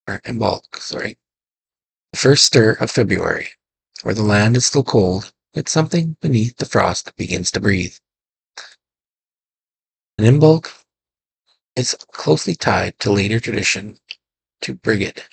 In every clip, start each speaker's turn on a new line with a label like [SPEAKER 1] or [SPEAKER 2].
[SPEAKER 1] or Imbolc, sorry. The first stir of February, where the land is still cold, yet something beneath the frost begins to breathe. An Imbolc is closely tied to later tradition to Brigid,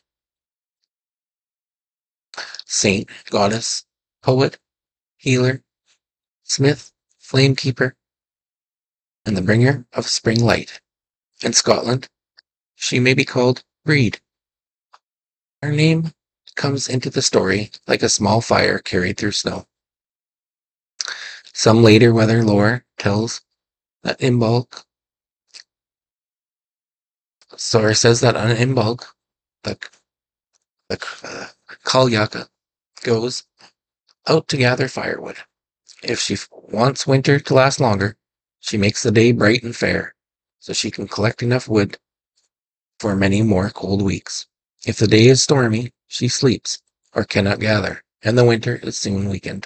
[SPEAKER 1] saint, goddess, poet, healer, smith, flamekeeper, and the bringer of spring light. In Scotland, she may be called Breed. Her name comes into the story like a small fire carried through snow. Some later weather lore tells that Imbolc, says that on Imbolc, the, Cailleach goes out to gather firewood. If she wants winter to last longer, she makes the day bright and fair, so she can collect enough wood for many more cold weeks. If the day is stormy, she sleeps or cannot gather, and the winter is soon weakened.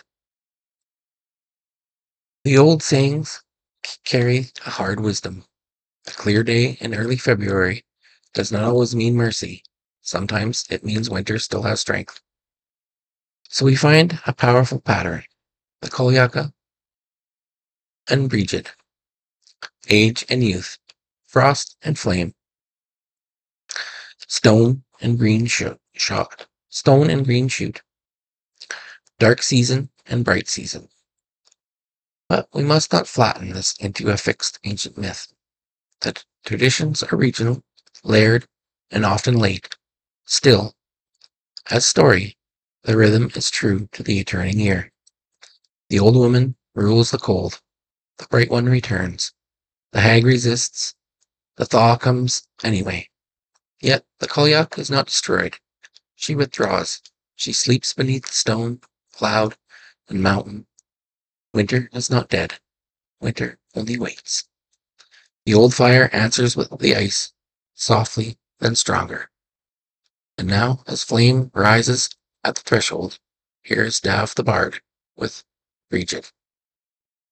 [SPEAKER 1] The old sayings carry a hard wisdom. A clear day in early February does not always mean mercy. Sometimes it means winter still has strength. So we find a powerful pattern. The Cailleach and Brigid, age and youth, frost and flame, stone and green shoot, dark season and bright season. But we must not flatten this into a fixed ancient myth. The traditions are regional, layered, and often late. Still, as story, the rhythm is true to the returning year. The old woman rules the cold. The bright one returns. The hag resists. The thaw comes anyway. Yet the Cailleach is not destroyed. She withdraws. She sleeps beneath stone, cloud, and mountain. Winter is not dead. Winter only waits. The old fire answers with the ice, softly, then stronger. And now, as flame rises at the threshold, here is Dav the Bard with Brigid.